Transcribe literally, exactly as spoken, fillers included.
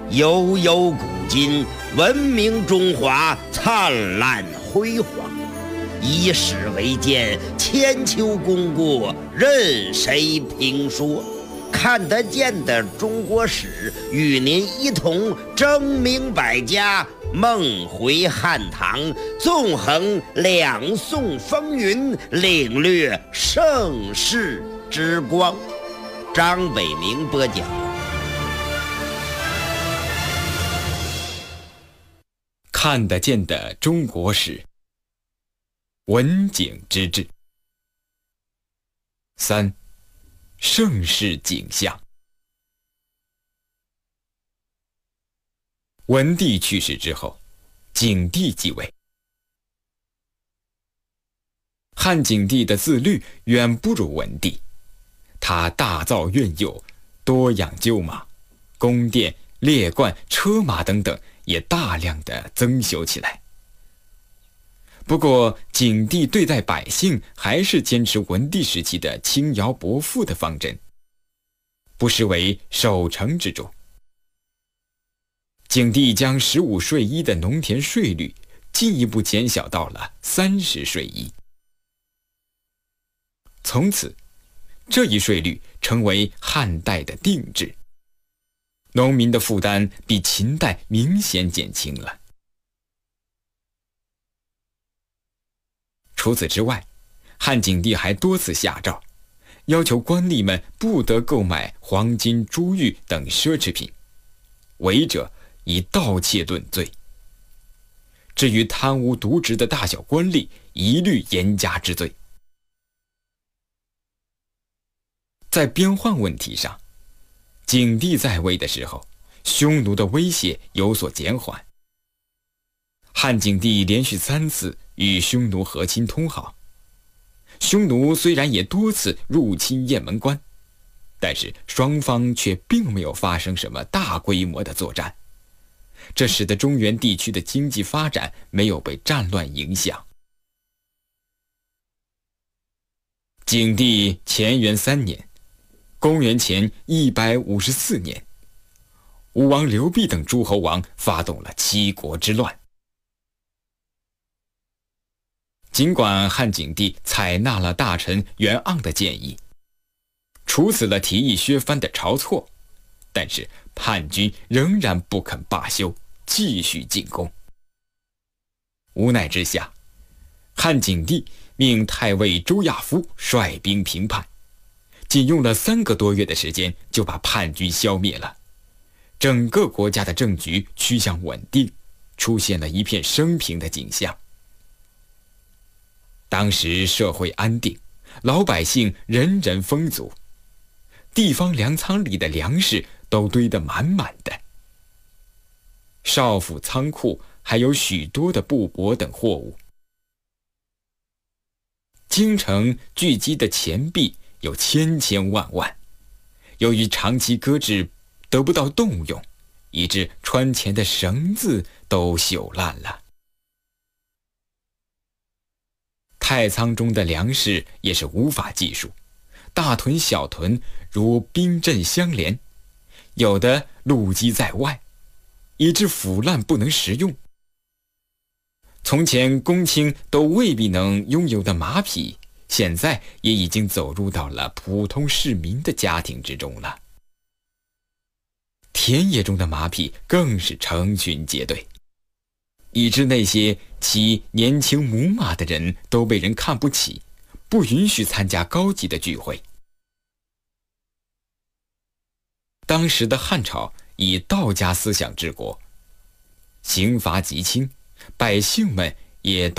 悠悠古今，文明中华灿烂辉煌。以史为鉴，千秋功过任谁评说。看得见的中国史，与您一同争鸣百家，梦回汉唐，纵横两宋风云，领略盛世之光。张伟明播讲。 看得见的中国史，文景之治。三，盛世景象。文帝去世之后，景帝继位。汉景帝的自律远不如文帝，他大造苑囿，多养厩马，宫殿、列冠、车马等等也大量的增修起来。不过景帝对待百姓还是坚持文帝时期的轻徭薄赋的方针，不失为守成之重。景帝将十五税一的农田税率进一步减小到了三十税一，从此这一税率成为汉代的定制，农民的负担比秦代明显减轻了。除此之外，汉景帝还多次下诏，要求官吏们不得购买黄金、珠玉等奢侈品，违者以盗窃论罪。至于贪污渎职的大小官吏，一律严加治罪。在边患问题上，景帝在位的时候，匈奴的威胁有所减缓。汉景帝连续三次与匈奴和亲通好，匈奴虽然也多次入侵雁门关，但是双方却并没有发生什么大规模的作战，这使得中原地区的经济发展没有被战乱影响。景帝乾元三年，公元前一百五十四年，吴王刘濞等诸侯王发动了七国之乱。尽管汉景帝采纳了大臣袁盎的建议，处死了提议削藩的晁错，但是叛军仍然不肯罢休，继续进攻。无奈之下，汉景帝命太尉周亚夫率兵平叛，仅用了三个多月的时间就把叛军消灭了，整个国家的政局趋向稳定，出现了一片升平的景象。当时社会安定，老百姓人人丰足，地方粮仓里的粮食都堆得满满的，少府仓库还有许多的布帛等货物。京城聚集的钱币有千千万万，由于长期搁置得不到动用，以致穿钱的绳子都朽烂了。太仓中的粮食也是无法计数，大屯小屯如冰阵相连，有的露积在外，以致腐烂不能食用。从前公卿都未必能拥有的马匹，现在也已经走入到了普通市民的家庭之中了。田野中的马匹更是成群结队，以致那些骑年轻母马的人都被人看不起，不允许参加高级的聚会。当时的汉朝以道家思想治国，刑罚极轻，百姓们也都